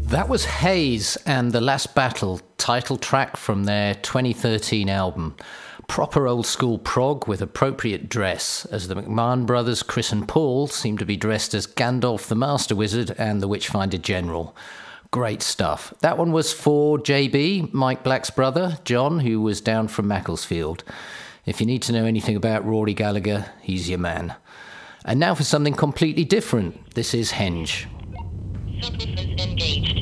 That was Haze and The Last Battle, title track from their 2013 album. Proper old school prog with appropriate dress, as the McMahon brothers, Chris and Paul, seem to be dressed as Gandalf the Master Wizard and the Witchfinder General. Great stuff. That one was for JB, Mike Black's brother, John, who was down from Macclesfield. If you need to know anything about Rory Gallagher, he's your man. And now for something completely different. This is Henge. Subwoofers engaged.